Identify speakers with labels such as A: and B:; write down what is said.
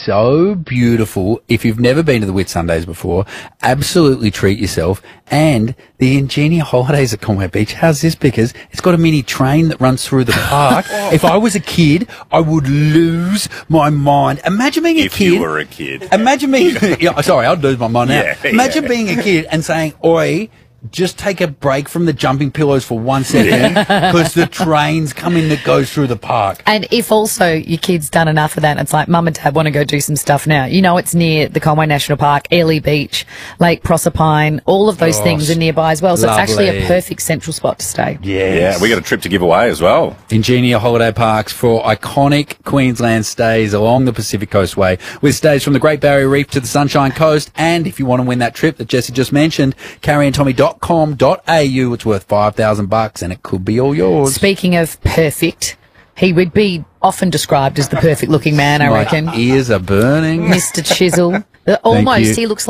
A: so beautiful. If you've never been to the Whitsundays before, absolutely treat yourself. And the Ingenia Holidays at Conway Beach, how's this? Because it's got a mini train that runs through the park. If I was a kid, I would lose my mind. Imagine being a kid.
B: If you were a kid.
A: Imagine being, sorry, I'd lose my mind now.
B: Yeah,
A: Imagine being a kid and saying, oi, just take a break from the jumping pillows for 1 second because the train's coming that goes through the park.
C: And if also your kid's done enough of that, and it's like, Mum and Dad want to go do some stuff now. You know, it's near the Conway National Park, Airlie Beach, Lake Proserpine, all of those things are nearby as well. So it's actually a perfect central spot to stay.
B: Yeah, we got a trip to give away as well.
A: Ingenia Holiday Parks for iconic Queensland stays along the Pacific Coastway with stays from the Great Barrier Reef to the Sunshine Coast. And if you want to win that trip that Jesse just mentioned, carrieandtommy.com.au. It's worth $5,000 and it could be all yours.
C: Speaking of perfect, he would be often described as the perfect looking man, I reckon.
A: My ears are burning.
C: Mr. Chisel. Almost, he looks